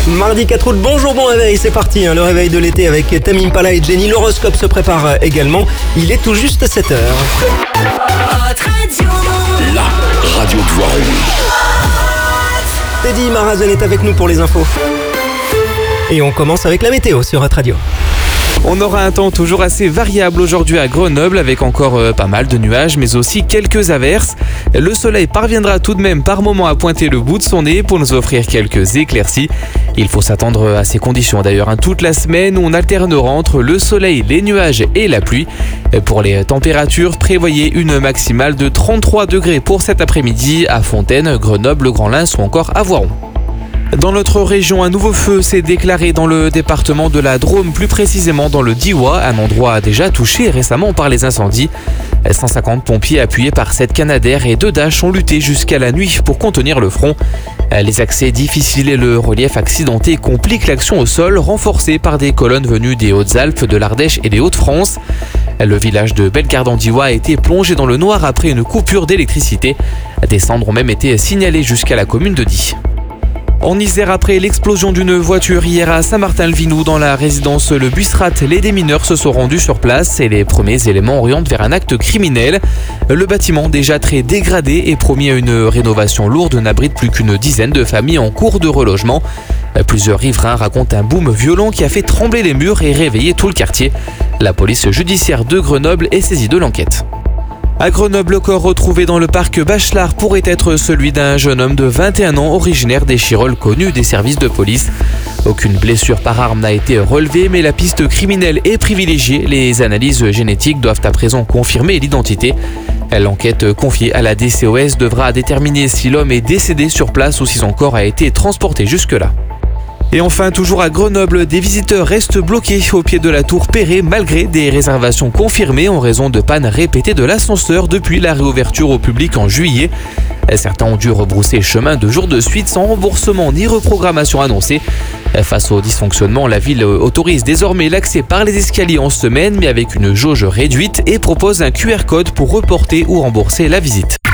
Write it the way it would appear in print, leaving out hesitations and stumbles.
Mardi 4 août, bonjour, bon réveil, c'est parti, le réveil de l'été avec Tame Impala et Jenny. L'horoscope se prépare également, il est tout juste 7h. La radio de Voiron. Teddy Marazen est avec nous pour les infos. Et on commence avec la météo sur Hot Radio. On aura un temps toujours assez variable aujourd'hui à Grenoble avec encore pas mal de nuages mais aussi quelques averses. Le soleil parviendra tout de même par moments à pointer le bout de son nez pour nous offrir quelques éclaircies. Il faut s'attendre à ces conditions d'ailleurs toute la semaine où on alternera entre le soleil, les nuages et la pluie. Pour les températures, prévoyez une maximale de 33 degrés pour cet après-midi à Fontaine, Grenoble, Grand-Lens ou encore à Voiron. Dans notre région, un nouveau feu s'est déclaré dans le département de la Drôme, plus précisément dans le Diois, un endroit déjà touché récemment par les incendies. 150 pompiers appuyés par 7 Canadair et 2 Dash ont lutté jusqu'à la nuit pour contenir le front. Les accès difficiles et le relief accidenté compliquent l'action au sol, renforcée par des colonnes venues des Hautes-Alpes, de l'Ardèche et des Hauts-de-France. Le village de Bellegarde-en-Diois a été plongé dans le noir après une coupure d'électricité. Des cendres ont même été signalées jusqu'à la commune de Die. En Isère, après l'explosion d'une voiture hier à Saint-Martin-le-Vinou dans la résidence Le Bussrat, les démineurs se sont rendus sur place et les premiers éléments orientent vers un acte criminel. Le bâtiment, déjà très dégradé et promis à une rénovation lourde, n'abrite plus qu'une dizaine de familles en cours de relogement. Plusieurs riverains racontent un boom violent qui a fait trembler les murs et réveiller tout le quartier. La police judiciaire de Grenoble est saisie de l'enquête. À Grenoble, le corps retrouvé dans le parc Bachelard pourrait être celui d'un jeune homme de 21 ans originaire d'Échirolles connu des services de police. Aucune blessure par arme n'a été relevée, mais la piste criminelle est privilégiée. Les analyses génétiques doivent à présent confirmer l'identité. L'enquête confiée à la DCOS devra déterminer si l'homme est décédé sur place ou si son corps a été transporté jusque-là. Et enfin, toujours à Grenoble, des visiteurs restent bloqués au pied de la tour Perret malgré des réservations confirmées en raison de pannes répétées de l'ascenseur depuis la réouverture au public en juillet. Certains ont dû rebrousser chemin 2 jours de suite sans remboursement ni reprogrammation annoncée. Face au dysfonctionnement, la ville autorise désormais l'accès par les escaliers en semaine mais avec une jauge réduite et propose un QR code pour reporter ou rembourser la visite.